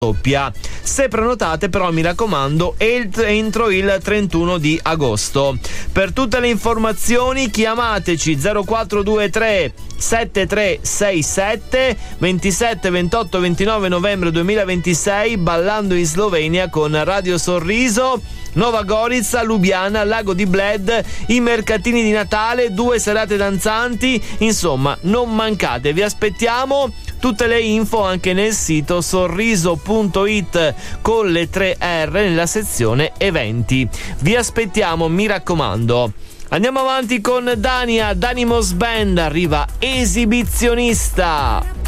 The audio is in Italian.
doppia. Se prenotate però, mi raccomando, entro il 31 di agosto. Per tutte le informazioni chiamateci 0423 7367 27, 28, 29 novembre 2026, ballando in Slovenia con Radio Sorriso, Nova Gorica, Lubiana, Lago di Bled, i mercatini di Natale, 2 serate danzanti, insomma non mancate, vi aspettiamo. Tutte le info anche nel sito sorriso.it con le 3 R nella sezione eventi. Vi aspettiamo, mi raccomando. Andiamo avanti con Dania, Danimos Band, arriva Esibizionista.